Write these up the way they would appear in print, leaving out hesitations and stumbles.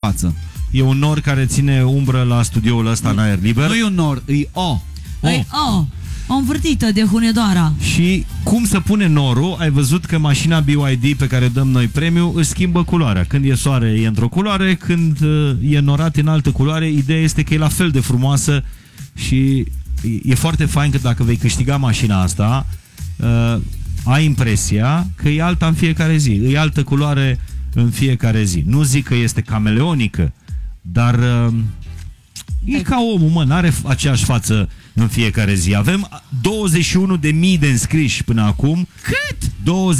față. E un nor care ține umbră la studioul ăsta în aer liber. Nu e un nor, e o. O învârtită de Hunedoara. Și cum să pune norul, ai văzut că mașina BYD pe care dăm noi premiu își schimbă culoarea. Când e soare e într-o culoare, când e norat în altă culoare. Ideea este că e la fel de frumoasă și e foarte fain că dacă vei câștiga mașina asta, ai impresia că e alta în fiecare zi. E altă culoare în fiecare zi. Nu zic că este cameleonică, dar e ca omul, mă, n-are aceeași față în fiecare zi. Avem 21.000 de înscriși până acum. Cât?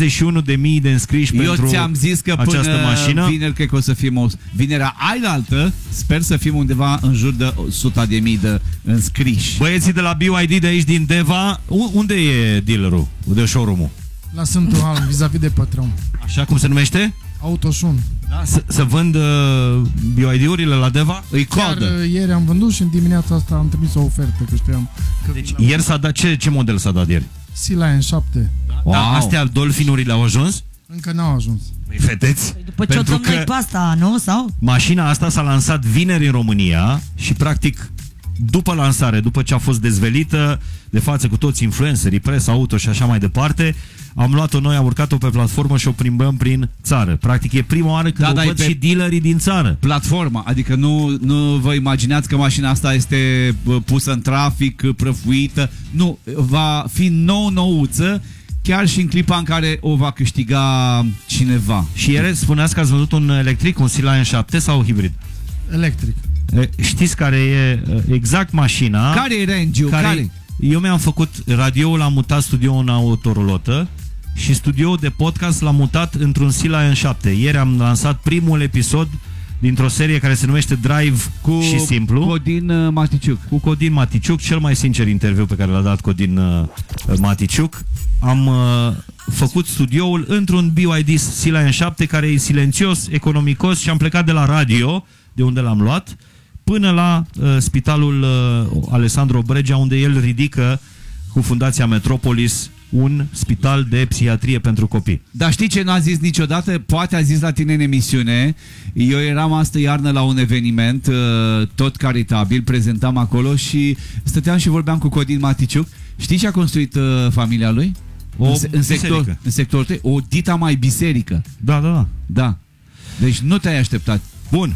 21.000 de înscriși pentru această mașină. Eu ți-am zis că până vineri cred că o să fim vinerea ailaltă, sper să fim undeva în jur de 100.000 de înscriși. Băieții de la BYD de aici din Deva, unde e dealerul? De showroom-ul? La Sfântul Alm, vis-a-vis de Pătrăm. Așa cum se numește? Autosun. Da, să vând BYD-urile la Deva? Îi coadă. Chiar ieri am vândut și în dimineața asta am trimis o ofertă, că știam că deci ieri s-a dat, ce model s-a dat ieri? Sea Lion 7. Wow. Da, astea Dolphinurile au ajuns? Încă n-au ajuns. Păi, vedeți? După ce o dăm noi pe asta, nu? Sau? Mașina asta s-a lansat vineri în România și practic după lansare, după ce a fost dezvelită de față cu toți influencerii, presa, auto și așa mai departe, am luat-o noi, am urcat-o pe platformă și o plimbăm prin țară. Practic e prima oară când o văd și dealerii din țară. Platforma, adică nu vă imaginați că mașina asta este pusă în trafic, prăfuită. Nu, va fi nouță, chiar și în clipa în care o va câștiga cineva. Și ieri spuneați că ați văzut un electric, un Sea Lion 7 sau hibrid? Electric. Știți care e exact mașina? Care e range-ul? Care? Eu mi-am făcut radioul, am mutat studioul în autorulotă și studioul de podcast l-am mutat într-un Sea Lion 7. Ieri am lansat primul episod dintr-o serie care se numește Drive și Simplu. Codin Maticiuc. Cu Codin Maticiuc, cel mai sincer interviu pe care l-a dat Codin Maticiuc. Am făcut studioul într-un BYD Sea Lion 7 care e silențios, economicos și am plecat de la radio, de unde l-am luat, până la spitalul Alessandro Bregea, unde el ridică cu Fundația Metropolis un spital de psihiatrie pentru copii. Dar știi ce n-a zis niciodată? Poate a zis la tine în emisiune. Eu eram astă iarnă la un eveniment tot caritabil, prezentam acolo și stăteam și vorbeam cu Codin Maticiuc. Știi ce a construit familia lui? În sectorul 3? O dita mai biserică. Da. Deci nu te-ai așteptat. Bun.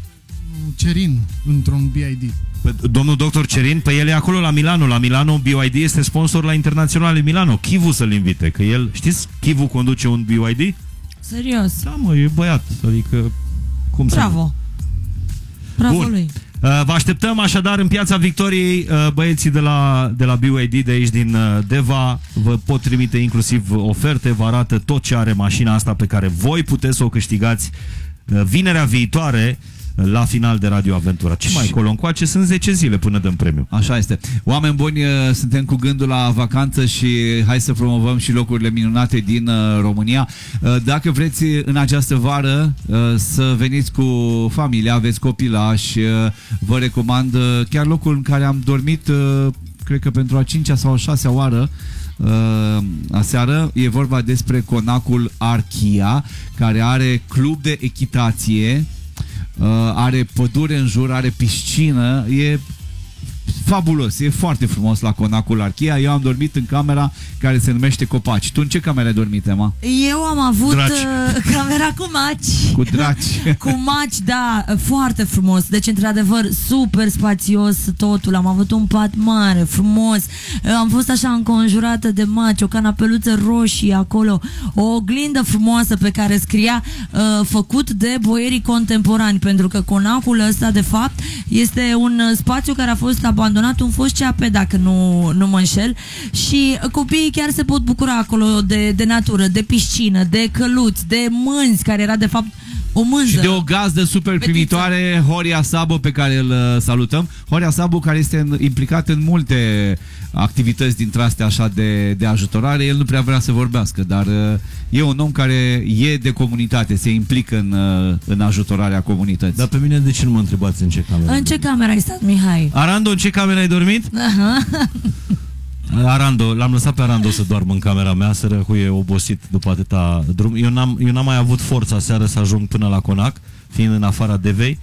Cerin într-un BYD. Domnul doctor Cerin, pe el e acolo la Milano. La Milano BYD este sponsor la Internaționale Milano. Chivu să-l invite, că el, știți, Chivu conduce un BYD? Serios? Da, mă, e băiat. Adică, cum Bravo. Bravo lui. Vă așteptăm așadar în Piața Victoriei. Băieții de la BYD de aici din Deva vă pot trimite inclusiv oferte, vă arată tot ce are mașina asta pe care voi puteți să o câștigați vinerea viitoare la final de Radio Aventura. Ce mai colo încoace? Sunt 10 zile până dăm premiu. Așa este. Oameni buni, suntem cu gândul la vacanță și hai să promovăm și locurile minunate din România. Dacă vreți în această vară să veniți cu familia, aveți copilași, vă recomand chiar locul în care am dormit, cred că pentru a 5-a sau a 6-a oară aseară. E vorba despre Conacul Archia, care are club de echitație, are pădure în jur, are piscină, e fabulos, e foarte frumos la Conacul Archia. Eu am dormit în camera care se numește Copaci. Tu în ce cameră ai dormit, Emma? Eu am avut camera cu maci. Cu draci. Cu maci, da, foarte frumos. Deci, într-adevăr, super spațios totul. Am avut un pat mare, frumos. Am fost așa înconjurată de maci, o canapeluță roșie acolo, o oglindă frumoasă pe care scria făcut de boierii contemporani, pentru că Conacul ăsta, de fapt, este un spațiu care a fost abandonat, un fost CAP, dacă nu mă înșel, și copiii chiar se pot bucura acolo de natură, de piscină, de căluți, de mânzi, care era de fapt o mânză. Și de o gazdă super primitoare, Horia Sabo, pe care îl salutăm. Horia Sabo, care este implicat în multe activități dintre astea așa de ajutorare. El nu prea vrea să vorbească, dar e un om care e de comunitate, se implică în ajutorarea comunității. Dar pe mine de ce nu mă întrebați în ce cameră? În ce cameră ai stat, Mihai? Arando, în ce cameră ai dormit? Arando, l-am lăsat pe Arando să doarmă în camera mea, sărăcul e obosit după atâta drum. Eu n-am mai avut forța seară să ajung până la Conac, fiind în afara Devei.